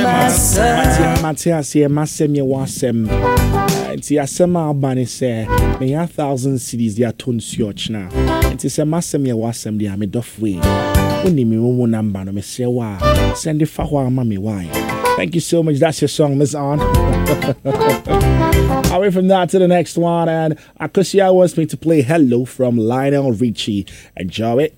Matthias, Massem, you wasem. It's a summer bunny say, may 1,000 cities they are tons yacht now. It's a massem, you wasem, they are made off way. When me number, no me say, wow, send the fawa, mommy, why? Thank you so much. That's your song, Miss Aunt. Away from that to the next one, and Akosia wants me to play Hello from Lionel Richie. Enjoy it.